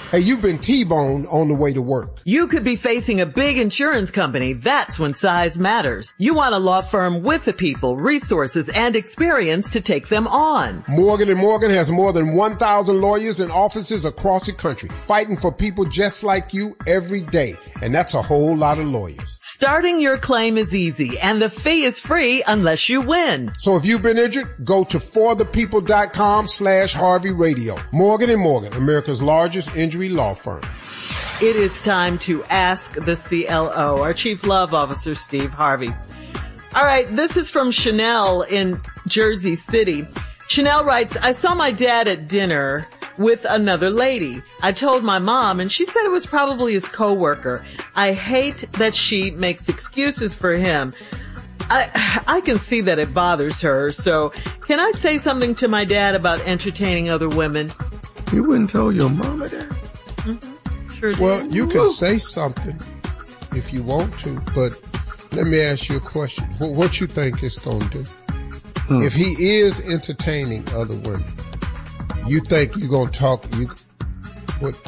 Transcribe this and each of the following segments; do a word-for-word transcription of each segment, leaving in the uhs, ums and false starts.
Hey, you've been T-boned on the way to work. You could be facing a big insurance company. That's when size matters. You want a law firm with the people, resources, and experience to take them on. Morgan and Morgan has more than one thousand lawyers and offices across the country, fighting for people just like you every day. And that's a whole lot of lawyers. Starting your claim is easy, and the fee is free unless you win. So if you've been injured, go to forthepeople.com slash Harvey Radio. Morgan and Morgan, America's largest injury law firm. It is time to ask the C L O, our Chief Love Officer, Steve Harvey. All right, this is from Chanel in Jersey City. Chanel writes, I saw my dad at dinner with another lady. I told my mom, and she said it was probably his coworker. I hate that she makes excuses for him. I I can see that it bothers her. So can I say something to my dad about entertaining other women? You wouldn't tell your mama that? Mm-hmm. Sure did. Well, you can say something if you want to, but let me ask you a question. What, what you think it's going to do? Hmm. If he is entertaining other women, you think you're going to talk, you, what?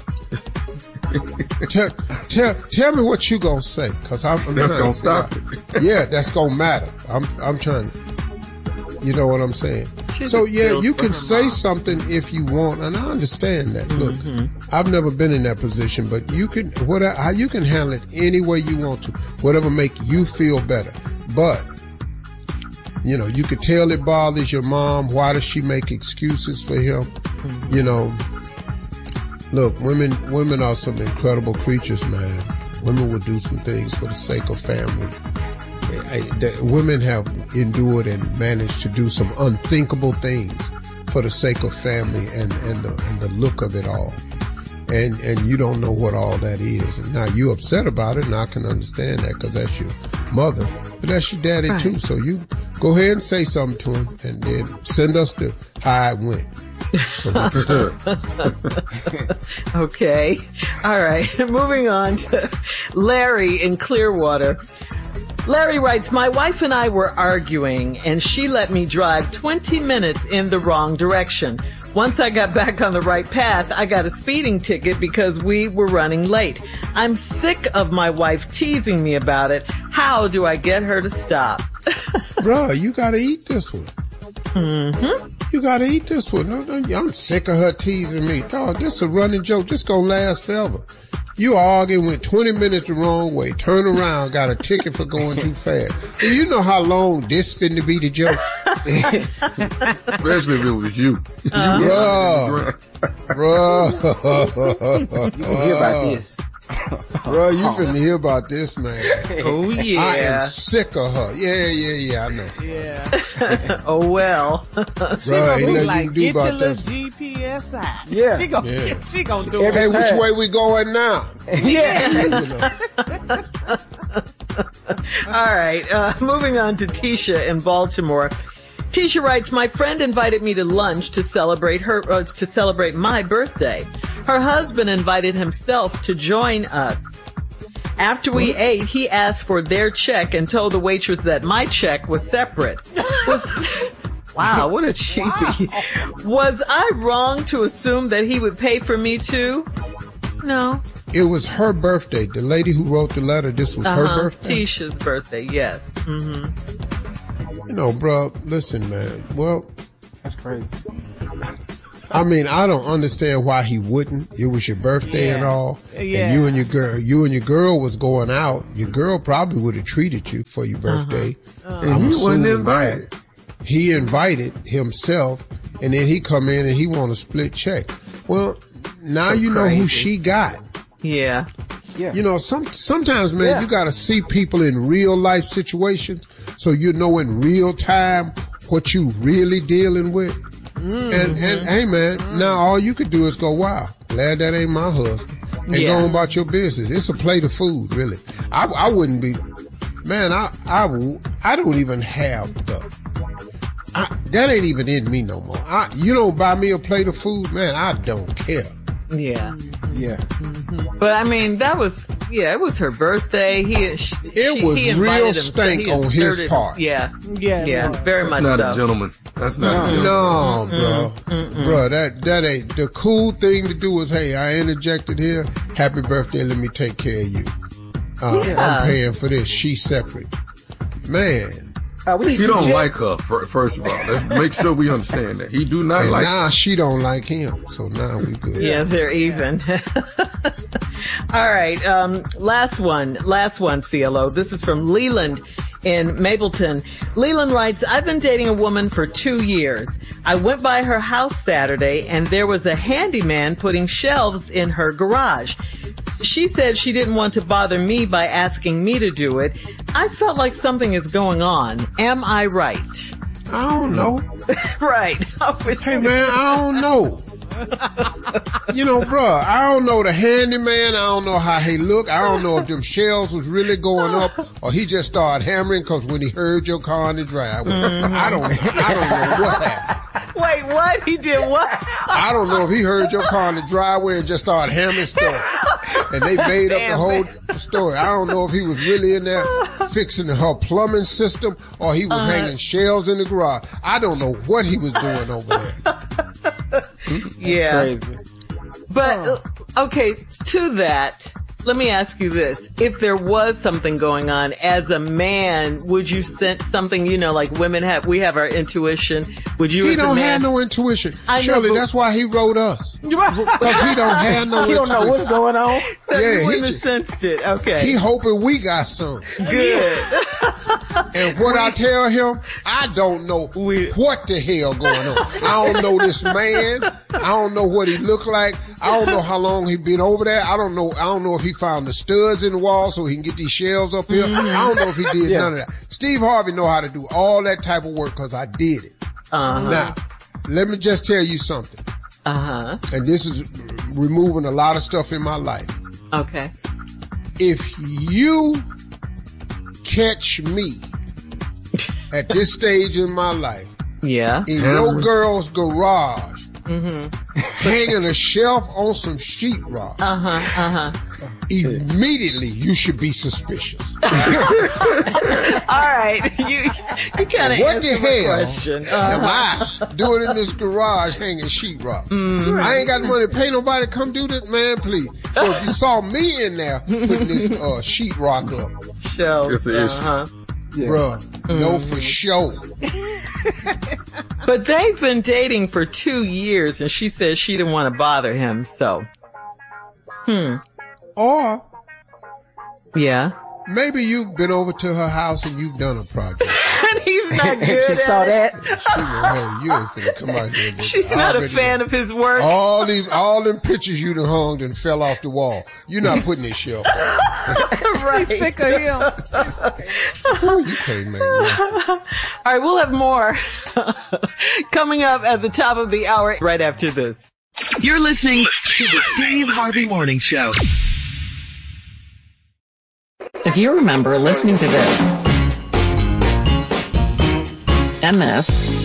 tell, tell, tell me what you going to say, cause I'm, I'm that's going to stop it. Yeah, that's going to matter. I'm, I'm trying to, you know what I'm saying? She's so yeah, you can say mom. something if you want, and I understand that. Mm-hmm. Look, I've never been in that position, but you can, whatever, how you can handle it any way you want to, whatever make you feel better. But, you know, you could tell it bothers your mom. Why does she make excuses for him? Mm-hmm. You know, look, women, women are some incredible creatures, man. Women will do some things for the sake of family. I, that women have endured and managed to do some unthinkable things for the sake of family and, and the and the look of it all. And and you don't know what all that is. And now you're upset about it, and I can understand that because that's your mother. But that's your daddy right. too. So you go ahead and say something to him and then send us the how it went. So okay. All right. Moving on to Larry in Clearwater. Larry writes, my wife and I were arguing, and she let me drive twenty minutes in the wrong direction. Once I got back on the right path, I got a speeding ticket because we were running late. I'm sick of my wife teasing me about it. How do I get her to stop? Bruh, you gotta eat this one. Mm-hmm. You gotta eat this one. No, no, I'm sick of her teasing me. Dog, this is a running joke. This gonna last forever. You arguing, went twenty minutes the wrong way, turn around, got a ticket for going too fast. Do you know how long this finna be the joke? Especially if it was you. Uh, bruh. Bruh. Hear about this. Bro, you finna hear about this, man. Oh, yeah. I am sick of her. Yeah, yeah, yeah, I know. Yeah. Oh, well. She gonna ain't be nothing like, you can do get about your little that. G P S out. Yeah. She gonna, Yeah. she gonna do Hey, it. which way we going now? Yeah. You know. All right. Uh, moving on to Tisha in Baltimore. Tisha writes, my friend invited me to lunch to celebrate her, uh, to celebrate my birthday. Her husband invited himself to join us. After we what? ate, he asked for their check and told the waitress that my check was separate. Was, wow, what a cheapie. Wow. Was I wrong to assume that he would pay for me too? No. It was her birthday. The lady who wrote the letter, this was uh-huh. her birthday? Tisha's birthday, yes. Mm-hmm. You know, bro, listen, man. Well, that's crazy. I mean, I don't understand why he wouldn't. It was your birthday yeah. and all. Yeah. And you and your girl, you and your girl was going out. Your girl probably would have treated you for your birthday. Uh-huh. Uh-huh. I'm and he assuming wasn't invited. that. He invited himself, and then he come in and he want a split check. Well, now so you know crazy. Who she got. Yeah. Yeah. You know, some sometimes, man, yeah. you got to see people in real life situations so you know in real time what you really dealing with. Mm-hmm. And, and hey, man, mm-hmm. now all you could do is go, wow, glad that ain't my husband. And yeah. go on about your business. It's a plate of food, really. I, I wouldn't be, man, I, I, I don't even have the, I, that ain't even in me no more. I, you don't buy me a plate of food, man, I don't care. Yeah. Yeah. Mm-hmm. But I mean, that was, yeah, it was her birthday. He, she, it was he real him, stink he on inserted, his part. Yeah, Yeah, yeah, no. very That's much not so. a gentleman. That's not a gentleman. No, bro. Mm-mm. Bro, that, that ain't, the cool thing to do is, hey, I interjected here. Happy birthday. Let me take care of you. Uh, Yeah. I'm paying for this. She's separate. Man. Uh, we You don't like her, fir- first of all. Let's make sure we understand that. He do not And like now she don't like him. So now we good. Yeah, they're even. All right. Um, last one. Last one, C L O. This is from Leland in Mapleton. Leland writes, I've been dating a woman for two years. I went by her house Saturday and there was a handyman putting shelves in her garage. She said she didn't want to bother me by asking me to do it. I felt like something is going on. Am I right? I don't know. Right. Hey, man, I don't know. You know, bruh, I don't know the handyman. I don't know how he look. I don't know if them shelves was really going up or he just started hammering because when he heard your car in the driveway. Mm-hmm. I don't, I don't know what happened. Wait, what? He did what? I don't know if he heard your car in the driveway and just started hammering stuff. And they made up the whole story. I don't know if he was really in there fixing her plumbing system or he was uh-huh. hanging shelves in the garage. I don't know what he was doing over there. Yeah. Crazy. But, uh, okay, to that, let me ask you this. If there was something going on, as a man, would you sense something, you know, like women have, we have our intuition. Would you He as don't a man, have no intuition. I know, Shirley, but- that's why he wrote us. Because he don't have no You intuition. don't know what's going on. so Yeah, you he wouldn't have just- sensed it. Okay. He hoping we got some. Good. And what I tell him, I don't know We- what the hell going on. I don't know this man. I don't know what he look like. I don't know how long he been over there. I don't know. I don't know if he found the studs in the wall so he can get these shelves up here. Mm-hmm. I don't know if he did Yeah. none of that. Steve Harvey know how to do all that type of work because I did it. Uh-huh. Now, let me just tell you something. Uh-huh. And this is removing a lot of stuff in my life. Okay. If you catch me at this stage in my life Yeah. in your girl's garage hanging a shelf on some sheetrock, Uh-huh. Uh-huh. immediately you should be suspicious. All right. You, you kind of What the answered my hell question. am Uh-huh. I doing in this garage hanging sheetrock? Mm-hmm. I ain't got money to pay nobody to come do this, man, please. So if you saw me in there putting this uh, sheetrock up, Shells. It's an issue. Uh-huh. bruh, know Mm-hmm. for sure. But they've been dating for two years, and she says she didn't want to bother him. So, hmm, Or yeah. maybe you've been over to her house and you've done a project. And he's not good. She at saw it. that. She went, hey, you ain't finna come out here. She's not a fan of his work. All these, all them pictures you done hung and fell off the wall. You're not putting this shelf up. Right. Sick of him. You can't make it. All right, we'll have more coming up at the top of the hour right after this. You're listening to the Steve Harvey Morning Show. If you remember listening to this and this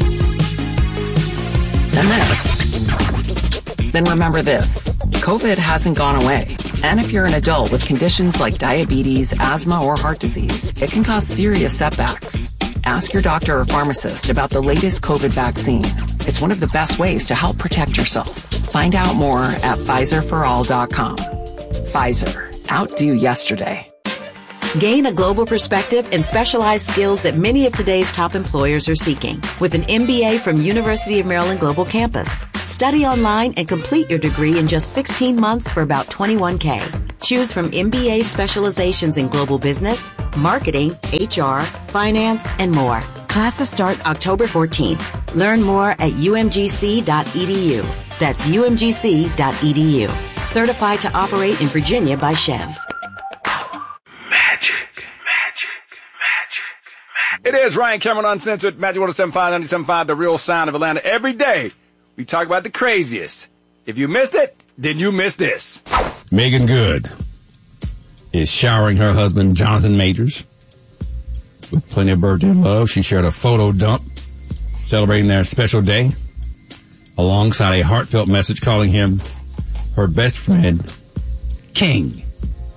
and this, then remember this. COVID hasn't gone away. And if you're an adult with conditions like diabetes, asthma, or heart disease, it can cause serious setbacks. Ask your doctor or pharmacist about the latest COVID vaccine. It's one of the best ways to help protect yourself. Find out more at Pfizer for all dot com. Pfizer. Outdo yesterday. Gain a global perspective and specialized skills that many of today's top employers are seeking with an M B A from University of Maryland Global Campus. Study online and complete your degree in just sixteen months for about twenty-one K. Choose from M B A specializations in global business, marketing, H R, finance, and more. Classes start October fourteenth. Learn more at U M G C dot E D U. That's U M G C dot E D U. Certified to operate in Virginia by Chev. Magic, magic, magic, magic. It is Ryan Cameron Uncensored, Magic one oh seven point five, ninety-seven point five, the real sound of Atlanta. Every day, we talk about the craziest. If you missed it, then you missed this. Megan Good is showering her husband, Jonathan Majors, with plenty of birthday love. She shared a photo dump celebrating their special day alongside a heartfelt message calling him her best friend, King.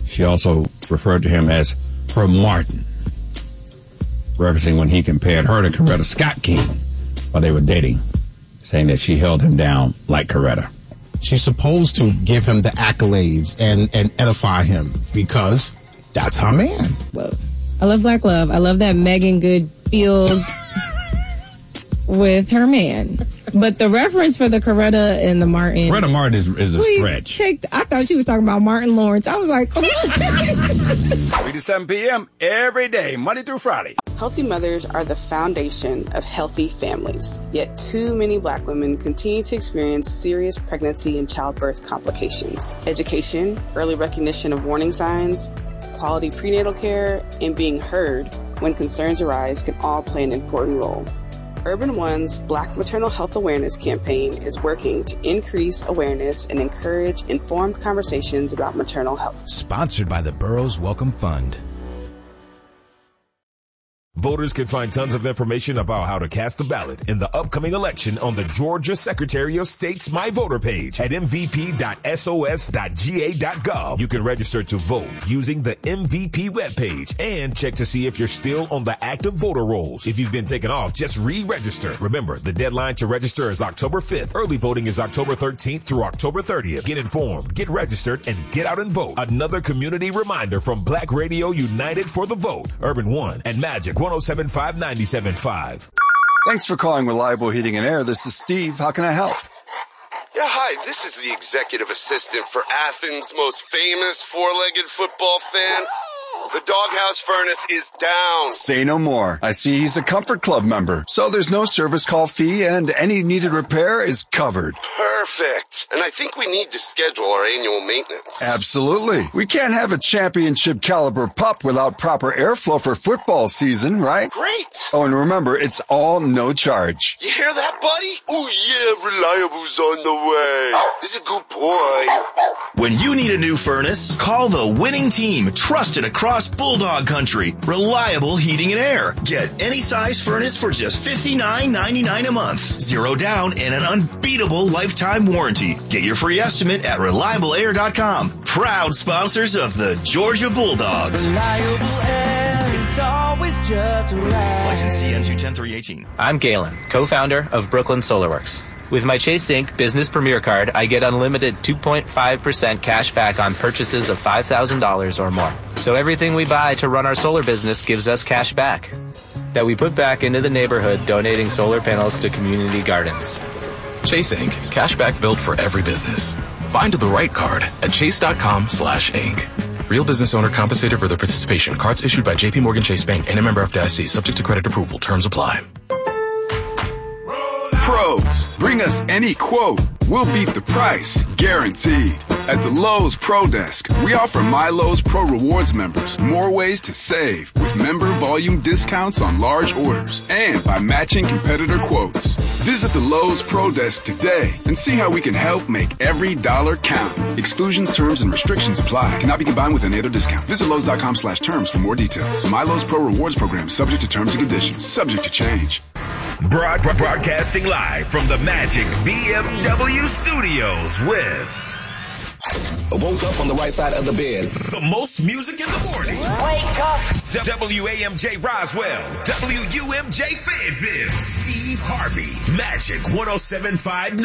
She also referred to him as her Martin, referencing when he compared her to Coretta Scott King while they were dating, saying that she held him down like Coretta. She's supposed to give him the accolades and, and edify him because that's her man. Love. I love Black Love. I love that Megan Good feels with her man. But the reference for the Coretta and the Martin. Coretta Martin is, is a stretch. Take the, I thought she was talking about Martin Lawrence. I was like, come on. three to seven p.m. every day, Monday through Friday. Healthy mothers are the foundation of healthy families. Yet too many Black women continue to experience serious pregnancy and childbirth complications. Education, early recognition of warning signs, quality prenatal care, and being heard when concerns arise can all play an important role. Urban One's Black Maternal Health Awareness campaign is working to increase awareness and encourage informed conversations about maternal health. Sponsored by the Burroughs Welcome Fund. Voters can find tons of information about how to cast a ballot in the upcoming election on the Georgia Secretary of State's My Voter page at m v p dot s o s dot g a dot gov. You can register to vote using the M V P webpage and check to see if you're still on the active voter rolls. If you've been taken off, just re-register. Remember, the deadline to register is October fifth. Early voting is October thirteenth through October thirtieth. Get informed, get registered, and get out and vote. Another community reminder from Black Radio United for the Vote, Urban One, and Magic one oh seven point five, ninety-seven point five. Thanks for calling Reliable Heating and Air. This is Steve. How can I help? Yeah, hi. This is the executive assistant for Athens' most famous four-legged football fan. The doghouse furnace is down. Say no more. I see he's a Comfort Club member, so there's no service call fee and any needed repair is covered. Perfect. And I think we need to schedule our annual maintenance. Absolutely. We can't have a championship caliber pup without proper airflow for football season, right? Great. Oh, and remember, it's all no charge. You hear that, buddy? Oh, yeah, Reliable's on the way. He's a good boy. When you need a new furnace, call the winning team, trusted across Bulldog Country, Reliable Heating and Air. Get any size furnace for just fifty-nine ninety-nine a month. Zero down and an unbeatable lifetime warranty. Get your free estimate at reliable air dot com. Proud sponsors of the Georgia Bulldogs. Reliable Air is always just right. License C N two ten three eighteen. I'm Galen, co-founder of Brooklyn Solarworks. With my Chase Inc Business Premier Card, I get unlimited two point five percent cash back on purchases of five thousand dollars or more. So everything we buy to run our solar business gives us cash back that we put back into the neighborhood, donating solar panels to community gardens. Chase Incorporated. Cashback built for every business. Find the right card at chase.com slash Inc. Real business owner compensated for their participation. Cards issued by J P Morgan Chase Bank and a member of F D I C. Subject to credit approval. Terms apply. Pros, bring us any quote. We'll beat the price, guaranteed. At the Lowe's Pro Desk, we offer My Lowe's Pro Rewards members more ways to save with member volume discounts on large orders and by matching competitor quotes. Visit the Lowe's Pro Desk today and see how we can help make every dollar count. Exclusions, terms, and restrictions apply. Cannot be combined with any other discount. Visit Lowe's.com slash terms for more details. My Lowe's Pro Rewards program subject to terms and conditions. Subject to change. Broad, broadcasting live from the Magic B M W studios with... I woke up on the right side of the bed. The most music in the morning. Wake up. W A M J Roswell. W U M J Fayetteville. Steve Harvey. Magic one oh seven point five.